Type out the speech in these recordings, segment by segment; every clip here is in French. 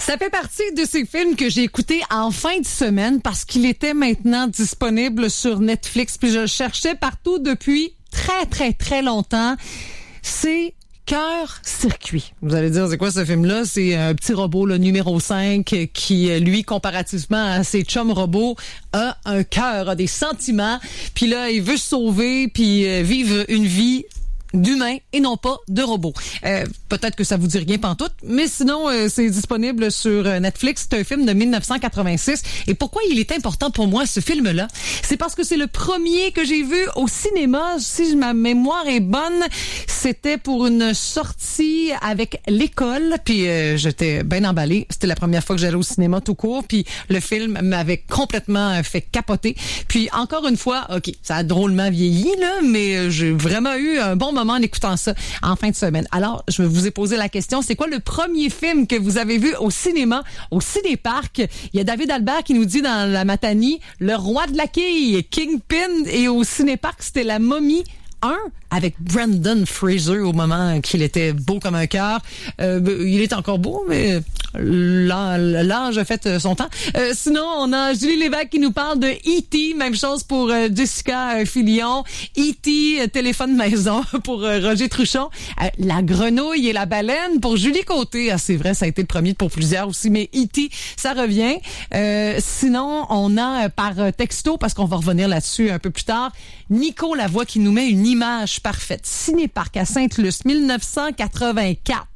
Ça fait partie de ces films que j'ai écoutés en fin de semaine parce qu'il était maintenant disponible sur Netflix. Puis je le cherchais partout depuis très longtemps. C'est Cœur-Circuit. Vous allez dire, c'est quoi ce film-là? C'est un petit robot, le numéro 5, qui, lui, comparativement à ses chums robots, a un cœur, a des sentiments. Puis là, il veut se sauver, puis vivre une vie d'humain et non pas de robot. Peut-être que ça vous dit rien pantoute, mais sinon, c'est disponible sur Netflix. C'est un film de 1986. Et pourquoi il est important pour moi, ce film-là? C'est parce que c'est le premier que j'ai vu au cinéma. Si ma mémoire est bonne, c'était pour une sortie avec l'école. Puis j'étais bien emballée. C'était la première fois que j'allais au cinéma tout court. Puis le film m'avait complètement fait capoter. Puis encore une fois, OK, ça a drôlement vieilli, là, mais j'ai vraiment eu un bon moment en écoutant ça en fin de semaine. Alors, je vous ai posé la question, c'est quoi le premier film que vous avez vu au cinéma, au Cinéparc? Il y a David Albert qui nous dit dans La Matanie, Le Roi de la Quille, Kingpin, et au Cinéparc, c'était La Momie 1 avec Brendan Fraser au moment qu'il était beau comme un cœur. Il est encore beau, mais l'âge a fait son temps. Sinon, on a Julie Lévesque qui nous parle de E.T. Même chose pour Jessica Filion. E.T. téléphone maison pour Roger Truchon. La grenouille et la baleine pour Julie Côté. Ah, c'est vrai, ça a été le premier pour plusieurs aussi, mais E.T., ça revient. Sinon, on a par texto, parce qu'on va revenir là-dessus un peu plus tard, Nico Lavoie qui nous met une image parfaite. Cinéparc à Sainte-Luce, 1984.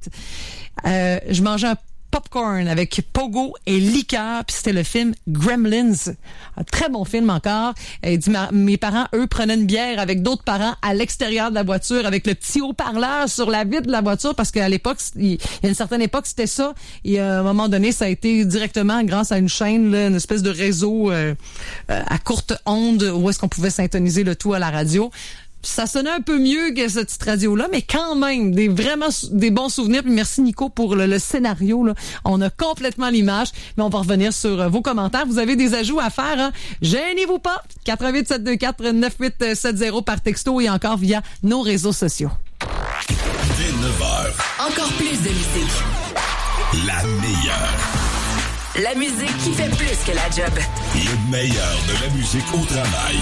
Je mangeais un popcorn avec Pogo et liqueur, puis c'était le film Gremlins. Un très bon film encore. Il dit, mes parents, eux, prenaient une bière avec d'autres parents à l'extérieur de la voiture avec le petit haut-parleur sur la vitre de la voiture parce qu'à l'époque, il y a une certaine époque, c'était ça. Et à un moment donné, ça a été directement grâce à une chaîne, là, une espèce de réseau à courte onde où est-ce qu'on pouvait syntoniser le tout à la radio. Ça sonnait un peu mieux que cette petite radio-là, mais quand même, des bons souvenirs. Puis merci Nico pour le scénario, là. On a complètement l'image, mais on va revenir sur vos commentaires. Vous avez des ajouts à faire, hein? Gênez-vous pas. 88-724-9870 par texto et encore via nos réseaux sociaux. Dès 9h. Encore plus de musique. La meilleure. La musique qui fait plus que la job. Le meilleur de la musique au travail.